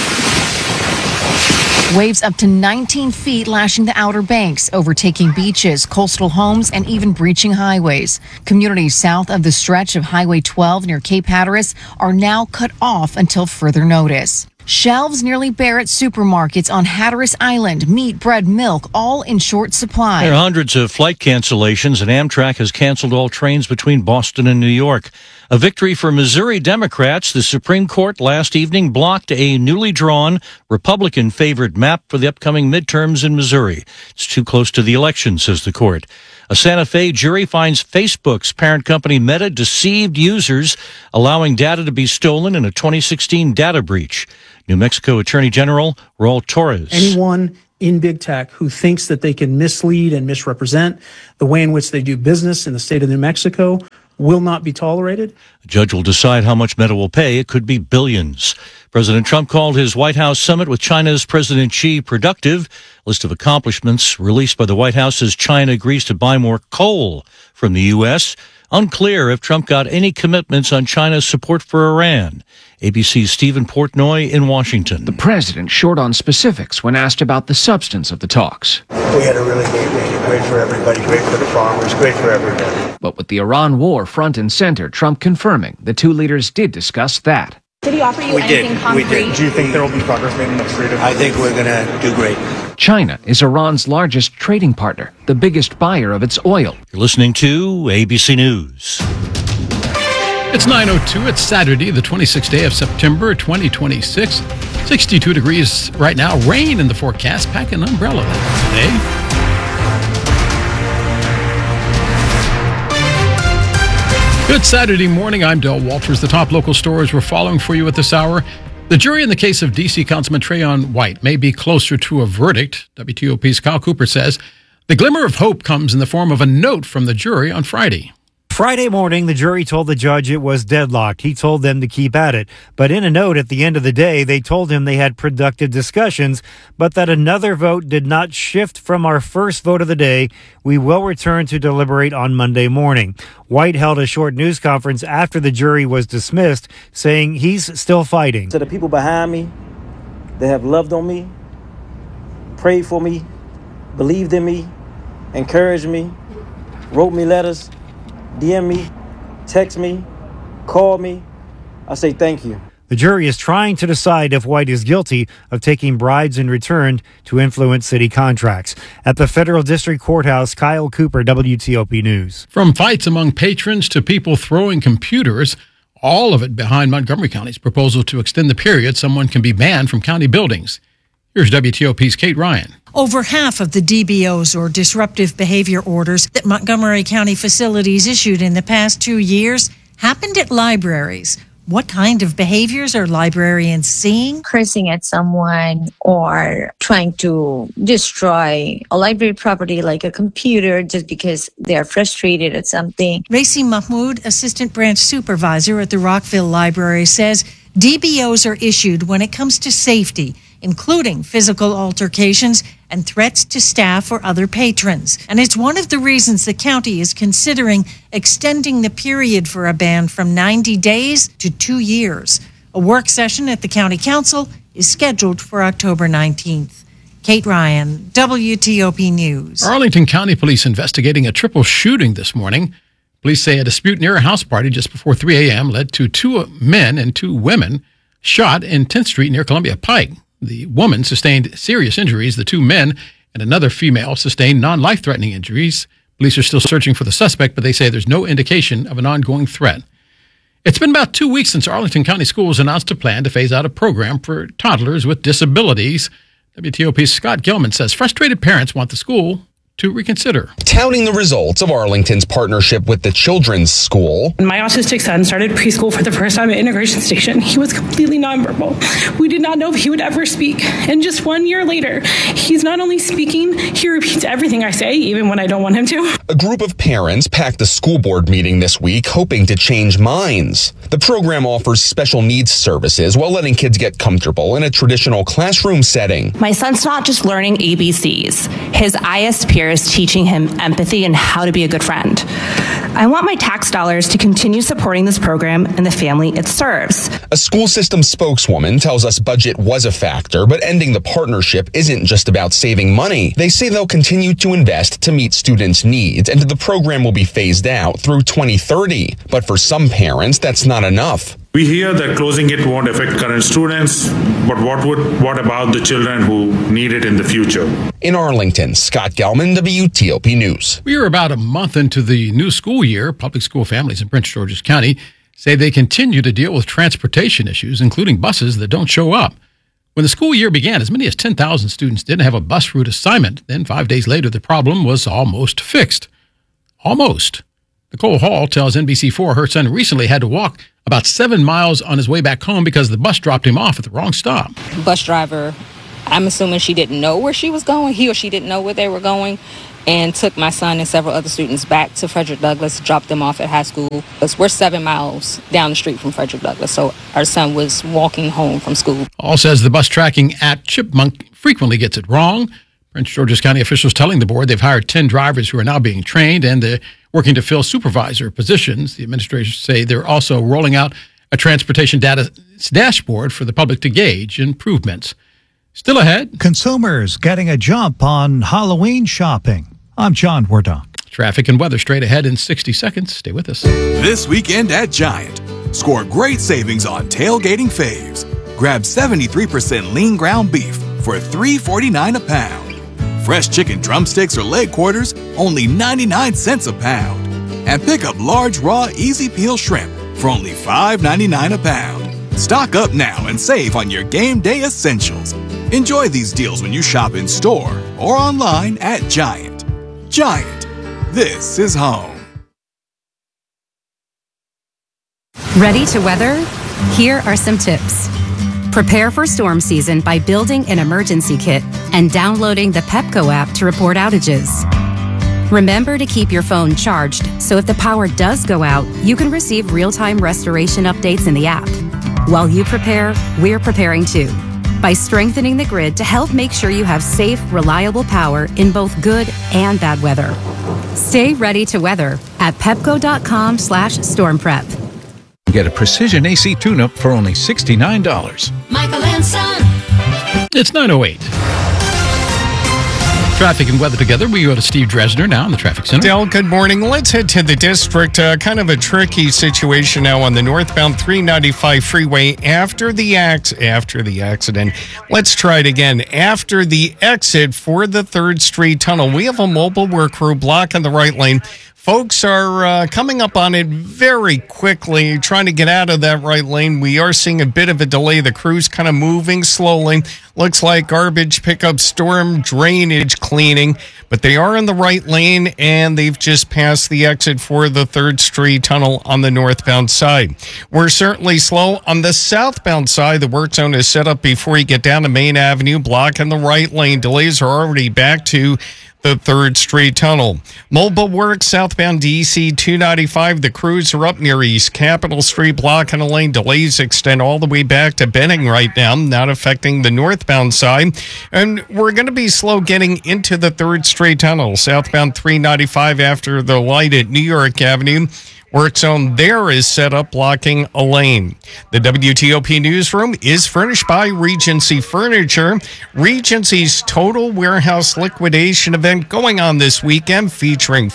S5: waves up to 19 feet lashing the Outer Banks, overtaking beaches, coastal homes, and even breaching highways. Communities south of the stretch of Highway 12 near Cape Hatteras are now cut off until further notice. Shelves nearly bare at supermarkets on Hatteras Island, meat, bread, milk, all in short supply.
S4: There are hundreds of flight cancellations, and Amtrak has canceled all trains between Boston and New York. A victory for Missouri Democrats. The Supreme Court last evening blocked a newly drawn Republican-favored map for the upcoming midterms in Missouri. It's too close to the election, says the court. A Santa Fe jury finds Facebook's parent company Meta deceived users, allowing data to be stolen in a 2016 data breach. New Mexico Attorney General Raul Torres.
S7: Anyone in big tech who thinks that they can mislead and misrepresent the way in which they do business in the state of New Mexico will not be tolerated.
S4: The judge will decide how much Meta will pay. It could be billions. President Trump called his White House summit with China's President Xi productive. A list of accomplishments released by the White House as China agrees to buy more coal from the U.S. Unclear if Trump got any commitments on China's support for Iran. ABC's Stephen Portnoy in Washington.
S8: The president short on specifics when asked about the substance of the talks.
S9: We had a really great meeting. Great for everybody, great for the farmers, great for everybody.
S8: But with the Iran war front and center, Trump confirming the two leaders did discuss that.
S10: Did he offer you anything concrete?
S9: We did. Do you think there will be progress made in the next 3 to 4 I think we're going to do great.
S8: China is Iran's largest trading partner, the biggest buyer of its oil.
S4: You're listening to ABC News.
S27: It's 9:02. It's Saturday, the 26th day of September, 2026. 62 degrees right now. Rain in the forecast. Pack an umbrella today. Good Saturday morning. I'm Del Walters. The top local stories we're following for you at this hour. The jury in the case of D.C. Councilman Trayon White may be closer to a verdict. WTOP's Kyle Cooper says the glimmer of hope comes in the form of a note from the jury on Friday.
S24: Friday morning, the jury told the judge it was deadlocked. He told them to keep at it. But in a note at the end of the day, they told him they had productive discussions, but that another vote did not shift from our first vote of the day. We will return to deliberate on Monday morning. White held a short news conference after the jury was dismissed, saying he's still fighting.
S26: To the people behind me that have loved on me, prayed for me, believed in me, encouraged me, wrote me letters, DM me, text me, call me. I say thank you.
S24: The jury is trying to decide if White is guilty of taking bribes in return to influence city contracts. At the Federal District Courthouse, Kyle Cooper, WTOP News.
S27: From fights among patrons to people throwing computers, all of it behind Montgomery County's proposal to extend the period someone can be banned from county buildings. Here's WTOP's Kate Ryan.
S25: Over half of the DBOs, or disruptive behavior orders, that Montgomery County facilities issued in the past 2 years happened at libraries. What kind of behaviors are librarians seeing?
S28: Cursing at someone or trying to destroy a library property like a computer just because they're frustrated at something.
S25: Raisi Mahmoud, assistant branch supervisor at the Rockville Library, says DBOs are issued when it comes to safety, including physical altercations and threats to staff or other patrons. And it's one of the reasons the county is considering extending the period for a ban from 90 days to 2 years. A work session at the county council is scheduled for October 19th. Kate Ryan, WTOP News.
S27: Arlington County Police investigating a triple shooting this morning. Police say a dispute near a house party just before 3 a.m. led to 2 men and 2 women shot in 10th Street near Columbia Pike. The woman sustained serious injuries. The 2 men and another female sustained non-life-threatening injuries. Police are still searching for the suspect, but they say there's no indication of an ongoing threat. It's been about 2 weeks since Arlington County Schools announced a plan to phase out a program for toddlers with disabilities. WTOP's Scott Gilman says frustrated parents want the school to reconsider.
S29: Touting the results of Arlington's partnership with the Children's School.
S30: My autistic son started preschool for the first time at Integration Station. He was completely nonverbal. We did not know if he would ever speak. And just 1 year later, he's not only speaking, he repeats everything I say, even when I don't want him to.
S29: A group of parents packed the school board meeting this week hoping to change minds. The program offers special needs services while letting kids get comfortable in a traditional classroom setting.
S1: My son's not just learning ABCs. His IS peer is teaching him empathy and how to be a good friend. I want my tax dollars to continue supporting this program and the family it serves.
S29: A school system spokeswoman tells us budget was a factor, but ending the partnership isn't just about saving money. They say they'll continue to invest to meet students' needs, and the program will be phased out through 2030. But for some parents, that's not enough.
S2: We hear that closing it won't affect current students, but what about the children who need it in the future?
S29: In Arlington, Scott Gelman, WTOP News.
S6: We are about a month into the new school year. Public school families in Prince George's County say they continue to deal with transportation issues, including buses that don't show up. When the school year began, as many as 10,000 students didn't have a bus route assignment. Then 5 days later, the problem was almost fixed. Almost. Nicole Hall tells NBC4 her son recently had to walk about 7 miles on his way back home because the bus dropped him off at the wrong stop.
S10: Bus driver, I'm assuming she didn't know where she was going. He or she didn't know where they were going, and took my son and several other students back to Frederick Douglass, dropped them off at high school. We're 7 miles down the street from Frederick Douglass, so our son was walking home from school.
S6: Hall says the bus tracking app Chipmunk frequently gets it wrong. Prince George's County officials telling the board they've hired 10 drivers who are now being trained, and they're working to fill supervisor positions. The administrators say they're also rolling out a transportation data dashboard for the public to gauge improvements. Still ahead,
S12: consumers getting a jump on Halloween shopping. I'm John Wardock.
S6: Traffic and weather straight ahead in 60 seconds. Stay with us.
S14: This weekend at Giant, score great savings on tailgating faves. Grab 73% lean ground beef for $3.49 a pound. Fresh chicken drumsticks or leg quarters, only 99 cents a pound. And pick up large raw easy peel shrimp for only $5.99 a pound. Stock up now and save on your game day essentials. Enjoy these deals when you shop in store or online at Giant. Giant, this is home.
S15: Ready to weather? Here are some tips. Prepare for storm season by building an emergency kit and downloading the Pepco app to report outages. Remember to keep your phone charged so if the power does go out, you can receive real-time restoration updates in the app. While you prepare, we're preparing too, by strengthening the grid to help make sure you have safe, reliable power in both good and bad weather. Stay ready to weather at pepco.com/stormprep.
S17: Get a precision AC tune-up for only $69.
S18: Michael and Son.
S6: It's 9:08. Traffic and weather together. We go to Steve Dresner now in the traffic center.
S11: Dale, good morning. Let's head to the district. Kind of a tricky situation now on the northbound 395 freeway after the accident. Let's try it again. After the exit for the 3rd Street Tunnel, we have a mobile work crew blocking the right lane. Folks are coming up on it very quickly, trying to get out of that right lane. We are seeing a bit of a delay. The crew's kind of moving slowly. Looks like garbage pickup, storm drainage cleaning, but they are in the right lane, and they've just passed the exit for the 3rd Street Tunnel on the northbound side. We're certainly slow on the southbound side. The work zone is set up before you get down to Main Avenue, blocking the right lane. Delays are already back to the 3rd Street Tunnel. Mobile work southbound DC 295. The crews are up near East Capitol Street, blocking a lane. Delays extend all the way back to Benning right now, not affecting the northbound side. And we're going to be slow getting into the 3rd Street Tunnel. Southbound 395 after the light at New York Avenue. Work zone there is set up, blocking a lane. The WTOP newsroom is furnished by Regency Furniture. Regency's total warehouse liquidation event going on this weekend, featuring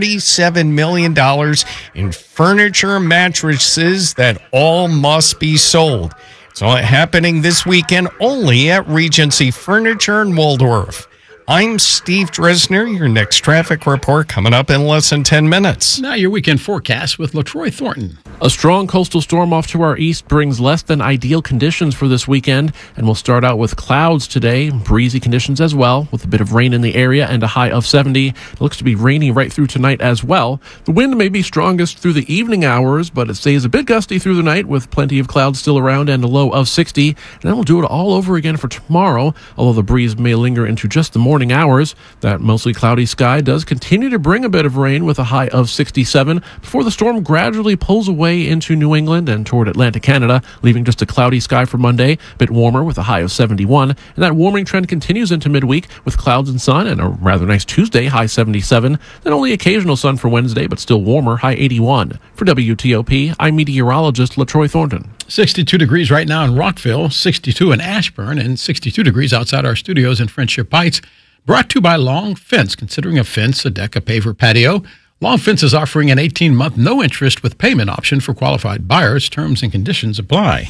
S11: $47 million in furniture mattresses that all must be sold. It's all happening this weekend only at Regency Furniture in Waldorf. I'm Steve Dresner. Your next traffic report coming up in less than 10 minutes.
S6: Now your weekend forecast with LaTroy Thornton.
S27: A strong coastal storm off to our east brings less than ideal conditions for this weekend, and we'll start out with clouds today, breezy conditions as well, with a bit of rain in the area and a high of 70. It looks to be rainy right through tonight as well. The wind may be strongest through the evening hours, but it stays a bit gusty through the night with plenty of clouds still around and a low of 60. And then we'll do it all over again for tomorrow, although the breeze may linger into just the morning. morning hours. That mostly cloudy sky does continue to bring a bit of rain with a high of 67 before the storm gradually pulls away into New England and toward Atlantic Canada, leaving just a cloudy sky for Monday, a bit warmer with a high of 71. And that warming trend continues into midweek with clouds and sun and a rather nice Tuesday, high 77. Then only occasional sun for Wednesday, but still warmer, high 81. For WTOP, I'm meteorologist LaTroy Thornton.
S6: 62 degrees right now in Rockville, 62 in Ashburn, and 62 degrees outside our studios in Friendship Heights. Brought to you by Long Fence. Considering a fence, a deck, a paver, patio, Long Fence is offering an 18-month no-interest with payment option for qualified buyers. Terms and conditions apply.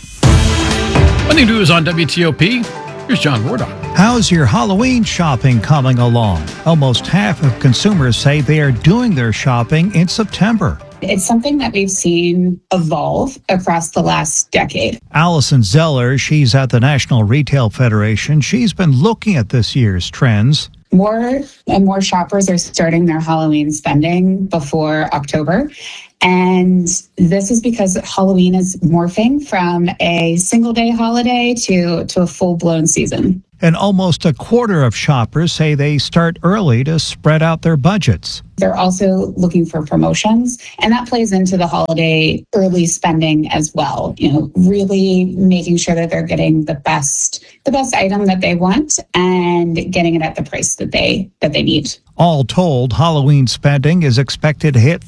S6: Money news on WTOP. Here's John Wardock.
S12: How's your Halloween shopping coming along? Almost half of consumers say they are doing their shopping in September.
S3: It's something that we've seen evolve across the last decade.
S12: Allison Zeller, she's at the National Retail Federation. She's been looking at this year's trends.
S3: More and more shoppers are starting their Halloween spending before October. And this is because Halloween is morphing from a single day holiday to a full-blown season.
S12: And almost a quarter of shoppers say they start early to spread out their budgets.
S3: They're also looking for promotions, and that plays into the holiday early spending as well. You know, really making sure that they're getting the best item that they want and getting it at the price that they need.
S12: All told, Halloween spending is expected to hit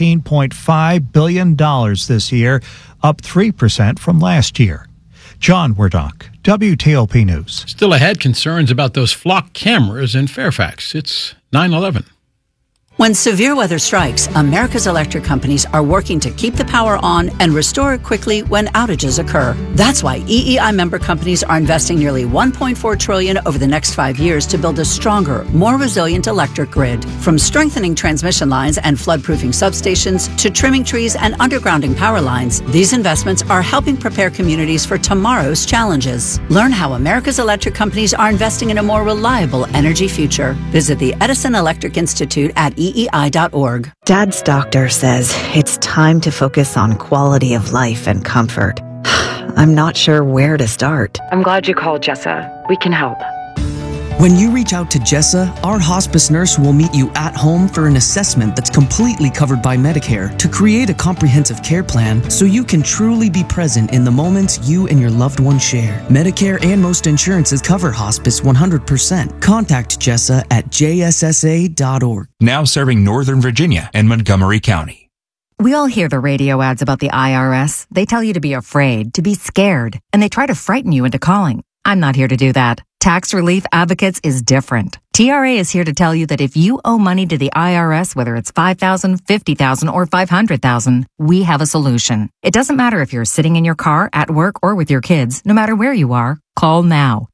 S12: $13.5 billion this year, up 3% from last year. John Wardock, WTOP News.
S6: Still ahead, concerns about those flock cameras in Fairfax. It's 9/11.
S5: When severe weather strikes, America's electric companies are working to keep the power on and restore it quickly when outages occur. That's why EEI member companies are investing nearly $1.4 trillion over the next 5 years to build a stronger, more resilient electric grid. From strengthening transmission lines and flood-proofing substations to trimming trees and undergrounding power lines, these investments are helping prepare communities for tomorrow's challenges. Learn how America's electric companies are investing in a more reliable energy future. Visit the Edison Electric Institute at EEI.org.
S13: Dad's doctor says it's time to focus on quality of life and comfort. I'm not sure where to start.
S16: I'm glad you called, Jessa. We can help.
S18: When you reach out to Jessa, our hospice nurse will meet you at home for an assessment that's completely covered by Medicare to create a comprehensive care plan so you can truly be present in the moments you and your loved one share. Medicare and most insurances cover hospice 100%. Contact Jessa at jssa.org.
S19: Now serving Northern Virginia and Montgomery County.
S15: We all hear the radio ads about the IRS. They tell you to be afraid, to be scared, and they try to frighten you into calling. I'm not here to do that. Tax Relief Advocates is different. TRA is here to tell you that if you owe money to the IRS, whether it's $5,000, $50,000, or $500,000, we have a solution. It doesn't matter if you're sitting in your car, at work, or with your kids. No matter where you are, call now.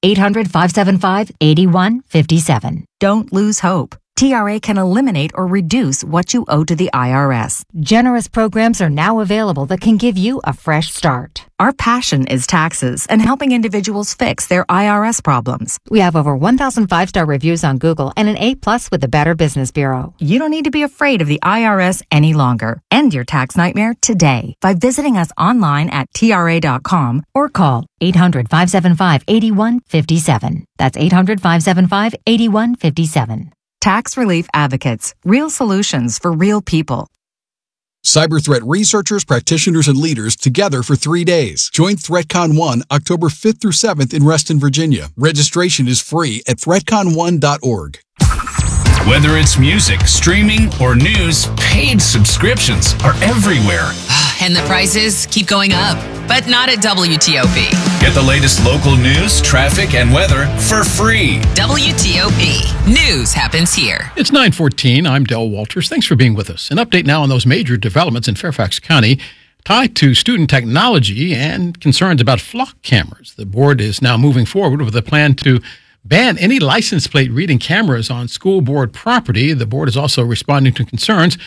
S15: 800-575-8157. Don't lose hope. TRA can eliminate or reduce what you owe to the IRS. Generous programs are now available that can give you a fresh start. Our passion is taxes and helping individuals fix their IRS problems. We have over 1,000 5-star reviews on Google and an A+ with the Better Business Bureau. You don't need to be afraid of the IRS any longer. End your tax nightmare today by visiting us online at TRA.com or call 800-575-8157. That's 800-575-8157. Tax Relief Advocates. Real solutions for real people.
S20: Cyber threat researchers, practitioners, and leaders together for 3 days. Join ThreatCon 1 October 5th through 7th in Reston, Virginia. Registration is free at threatcon1.org.
S21: Whether it's music, streaming, or news, paid subscriptions are everywhere.
S22: And the prices keep going up, but not at WTOP.
S21: Get the latest local news, traffic, and weather for free.
S22: WTOP. News happens here.
S6: It's 9:14. I'm Del Walters. Thanks for being with us. An update now on those major developments in Fairfax County tied to student technology and concerns about flock cameras. The board is now moving forward with a plan to ban any license plate reading cameras on school board property. The board is also responding to concerns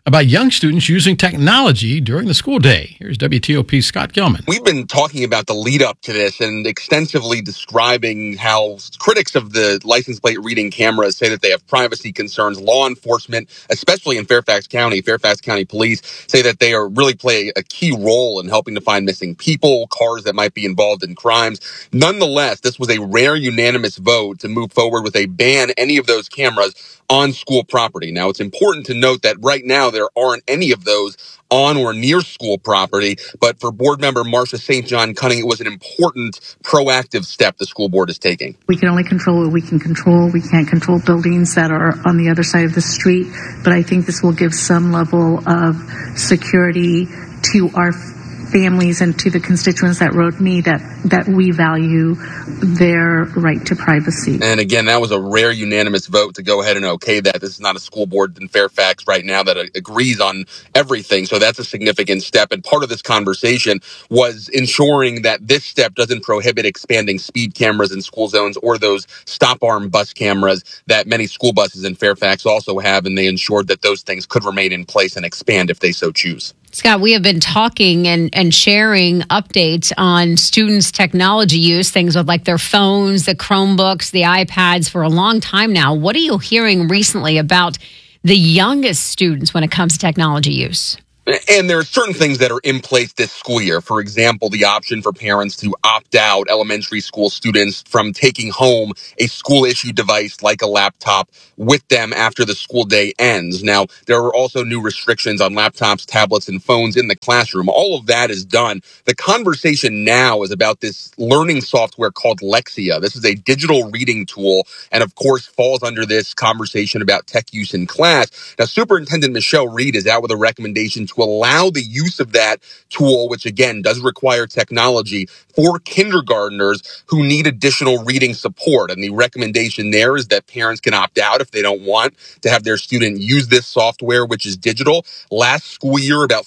S6: about young students using technology during the school day. Here's WTOP's Scott Gilman.
S29: We've been talking about the lead up to this and extensively describing how critics of the license plate reading cameras say that they have privacy concerns. Law enforcement, especially in Fairfax County Police, say that they are really play a key role in helping to find missing people, cars that might be involved in crimes. Nonetheless, this was a rare unanimous vote to move forward with a ban any of those cameras on school property. Now, it's important to note that right now there aren't any of those on or near school property, but for board member Marcia St. John Cunning, it was an important proactive step the school board is taking.
S4: We can only control what we can control. We can't control buildings that are on the other side of the street, but I think this will give some level of security to our families and to the constituents that wrote me that we value their right to privacy.
S29: And again, that was a rare unanimous vote to go ahead and okay that. This is not a school board in Fairfax right now that agrees on everything. So that's a significant step. And part of this conversation was ensuring that this step doesn't prohibit expanding speed cameras in school zones or those stop arm bus cameras that many school buses in Fairfax also have. And they ensured that those things could remain in place and expand if they so choose.
S7: Scott, we have been talking and sharing updates on students' technology use, things with like their phones, the Chromebooks, the iPads for a long time now. What are you hearing recently about the youngest students when it comes to technology use?
S29: And there are certain things that are in place this school year. For example, the option for parents to opt out elementary school students from taking home a school-issued device like a laptop with them after the school day ends. Now, there are also new restrictions on laptops, tablets, and phones in the classroom. All of that is done. The conversation now is about this learning software called Lexia. This is a digital reading tool and, of course, falls under this conversation about tech use in class. Now, Superintendent Michelle Reed is out with a recommendation to allow the use of that tool, which again does require technology, for kindergartners who need additional reading support. And the recommendation there is that parents can opt out if they don't want to have their student use this software, which is digital. Last school year, about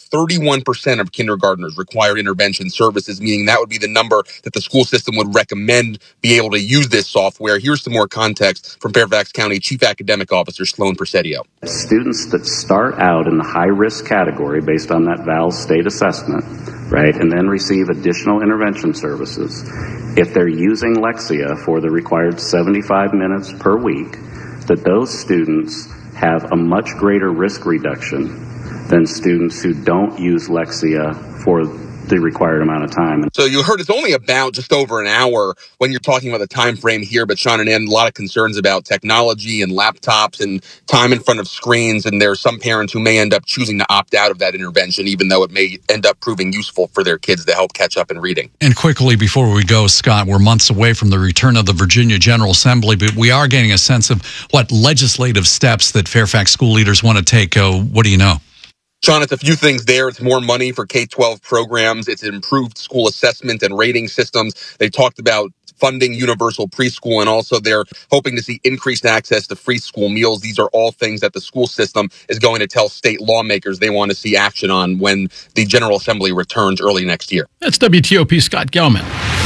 S29: 31% of kindergartners required intervention services, meaning that would be the number that the school system would recommend be able to use this software. Here's some more context from Fairfax County Chief Academic Officer Sloan Presidio.
S8: Students that start out in the high-risk category based on that VALS state assessment, right, and then receive additional intervention services, if they're using Lexia for the required 75 minutes per week, that those students have a much greater risk reduction than students who don't use Lexia for the required amount of time.
S29: So you heard it's only about just over an hour when you're talking about the time frame here, but Sean and Ann, a lot of concerns about technology and laptops and time in front of screens, and there are some parents who may end up choosing to opt out of that intervention, even though it may end up proving useful for their kids to help catch up in reading.
S9: And quickly before we go, Scott, we're months away from the return of the Virginia General Assembly, but we are getting a sense of what legislative steps that Fairfax school leaders want to take. What do you know?
S29: Sean, it's a few things there. It's more money for K-12 programs. It's improved school assessment and rating systems. They talked about funding universal preschool, and also they're hoping to see increased access to free school meals. These are all things that the school system is going to tell state lawmakers they want to see action on when the General Assembly returns early next year.
S6: That's WTOP Scott Gelman.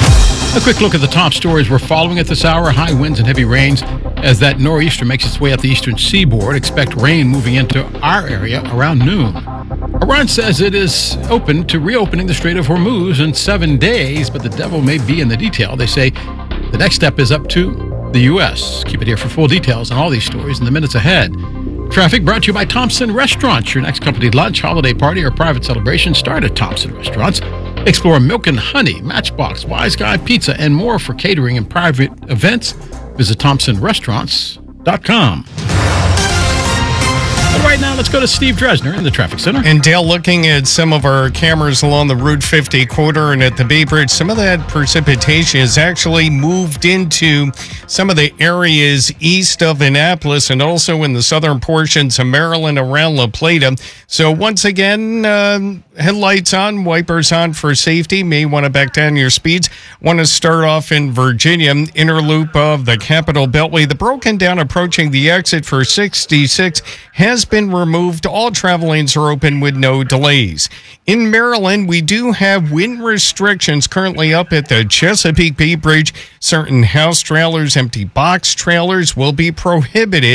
S6: A quick look at the top stories we're following at this hour. High winds and heavy rains as that nor'easter makes its way up the eastern seaboard. Expect rain moving into our area around noon. Iran says it is open to reopening the Strait of Hormuz in 7 days, but the devil may be in the detail. They say the next step is up to the U.S. Keep it here for full details on all these stories in the minutes ahead. Traffic brought to you by Thompson Restaurants. Your next company lunch, holiday party, or private celebration, start at Thompson Restaurants. Explore Milk and Honey, Matchbox, Wise Guy Pizza, and more for catering and private events. Visit ThompsonRestaurants.com. And right now, let's go to Steve Dresner in the traffic center.
S11: And Dale, looking at some of our cameras along the Route 50 corridor and at the Bay Bridge, some of that precipitation has actually moved into some of the areas east of Annapolis and also in the southern portions of Maryland around La Plata. So once again, headlights on, wipers on for safety. May want to back down your speeds. Want to start off in Virginia, inner loop of the Capitol Beltway. The broken down approaching the exit for 66 has been removed. All travel lanes are open with no delays. In Maryland, we do have wind restrictions currently up at the Chesapeake Bay Bridge. Certain house trailers, empty box trailers will be prohibited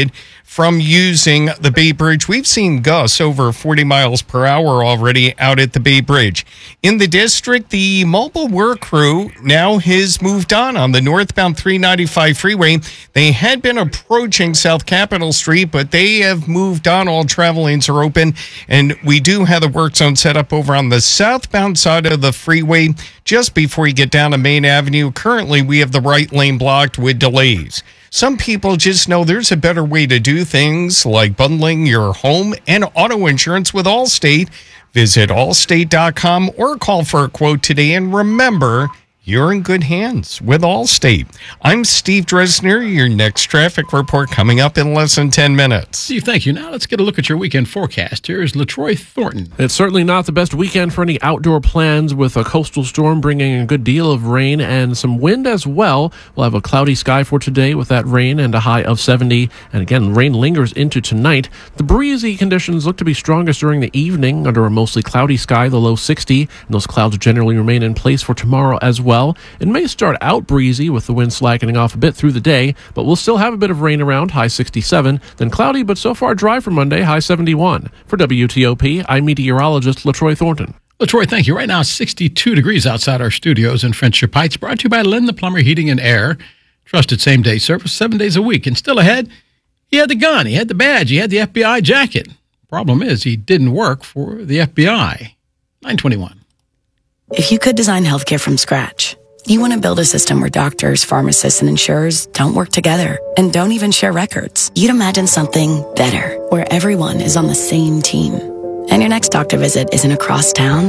S11: from using the Bay Bridge. We've seen gusts over 40 miles per hour already out at the Bay Bridge. In the district, the mobile work crew now has moved on the northbound 395 freeway. They had been approaching South Capitol Street, but they have moved on. All travel lanes are open, and we do have the work zone set up over on the southbound side of the freeway just before you get down to Main Avenue. Currently, we have the right lane blocked with delays. Some people just know there's a better way to do things, like bundling your home and auto insurance with Allstate. Visit allstate.com or call for a quote today. And remember, you're in good hands with Allstate. I'm Steve Dresner. Your next traffic report coming up in less than 10 minutes.
S6: Steve, thank you. Now let's get a look at your weekend forecast. Here's LaTroy Thornton.
S27: It's certainly not the best weekend for any outdoor plans, with a coastal storm bringing a good deal of rain and some wind as well. We'll have a cloudy sky for today with that rain and a high of 70. And again, rain lingers into tonight. The breezy conditions look to be strongest during the evening under a mostly cloudy sky, the low 60. And those clouds generally remain in place for tomorrow as well. It may start out breezy with the wind slackening off a bit through the day, but we'll still have a bit of rain around, high 67. Then cloudy, but so far dry for Monday, high 71. For WTOP, I'm meteorologist LaTroy Thornton.
S6: LaTroy, thank you. Right now, 62 degrees outside our studios in Friendship Heights. Brought to you by Len the Plumber Heating and Air. Trusted same-day service, 7 days a week. And still ahead, he had the gun, he had the badge, he had the FBI jacket. Problem is, he didn't work for the FBI. 921.
S1: If you could design healthcare from scratch, you want to build a system where doctors, pharmacists, and insurers don't work together and don't even share records. You'd imagine something better, where everyone is on the same team. And your next doctor visit isn't across town,